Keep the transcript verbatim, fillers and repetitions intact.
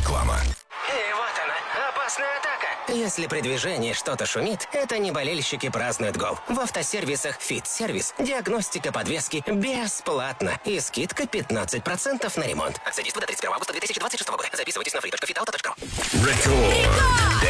Реклама. И вот она, опасная атака. Если при движении что-то шумит, это не болельщики празднуют гол. В автосервисах «Фит-сервис» диагностика подвески бесплатно. И скидка пятнадцать процентов на ремонт. Акция действует до тридцать первого августа две тысячи двадцать шестого года. Записывайтесь на free точка fit auto точка ru. Рекорд.